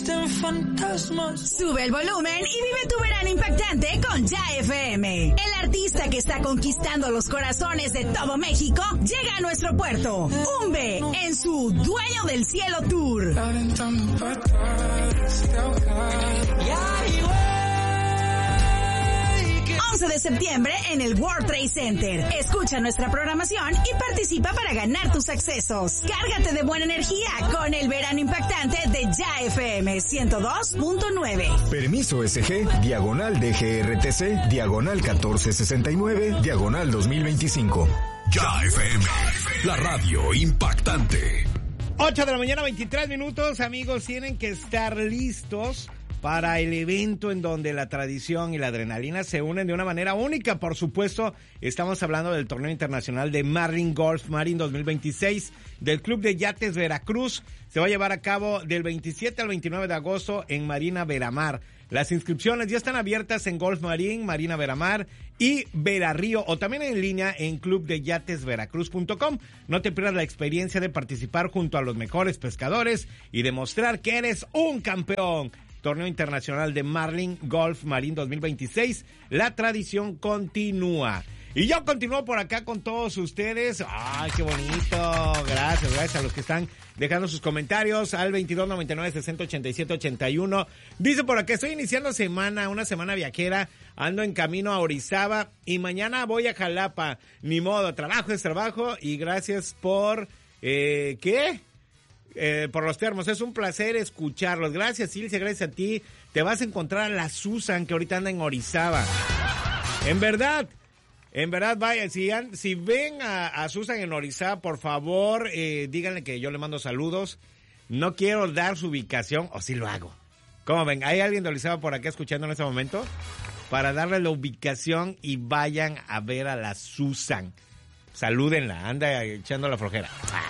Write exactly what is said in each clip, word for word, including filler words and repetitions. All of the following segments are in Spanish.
existen fantasmas. Sube el volumen y vive tu verano impactante con Ya F M. El artista que está conquistando los corazones de todo México llega a nuestro puerto. Umbe en su Dueño del Cielo Tour. Aventando patadas de ahogar. once de septiembre en el World Trade Center. Escucha nuestra programación y participa para ganar tus accesos. Cárgate de buena energía con el verano impactante de Ya F M ciento dos punto nueve. Permiso S G, diagonal D G R T C, diagonal catorce sesenta y nueve, diagonal dos mil veinticinco. Ya F M, la radio impactante. ocho de la mañana, veintitrés minutos. Amigos, tienen que estar listos para el evento en donde la tradición y la adrenalina se unen de una manera única. Por supuesto, estamos hablando del torneo internacional de Marlin Golf Marine dos mil veintiséis del Club de Yates Veracruz. Se va a llevar a cabo del veintisiete al veintinueve de agosto en Marina Veramar. Las inscripciones ya están abiertas en Golf Marine, Marina Veramar y Verarrío, o también en línea en club de yates veracruz punto com. No te pierdas la experiencia de participar junto a los mejores pescadores y demostrar que eres un campeón. Torneo Internacional de Marlin Golf Marine dos mil veintiséis. La tradición continúa. Y yo continúo por acá con todos ustedes. ¡Ay, qué bonito! Gracias, gracias a los que están dejando sus comentarios al veintidós noventa y nueve sesenta ochenta y siete ochenta y uno. Dice por acá, estoy iniciando semana, una semana viajera. Ando en camino a Orizaba y mañana voy a Jalapa. Ni modo, trabajo es trabajo y gracias por... Eh, ¿Qué? Eh, por los termos, es un placer escucharlos. Gracias, Silcia, gracias a ti. Te vas a encontrar a la Susan, que ahorita anda en Orizaba. En verdad, en verdad, vaya, si, si ven a, a Susan en Orizaba, por favor, eh, díganle que yo le mando saludos. No quiero dar su ubicación, o sí lo hago. ¿Cómo ven? ¿Hay alguien de Orizaba por acá escuchando en este momento? Para darle la ubicación y vayan a ver a la Susan. Salúdenla, anda echando la flojera.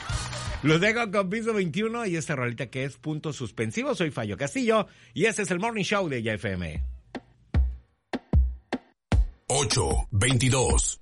Los dejo con Piso veintiuno y esta rolita que es Punto Suspensivo. Soy Fallo Castillo y este es el Morning Show de Ya F M. ocho veintidós.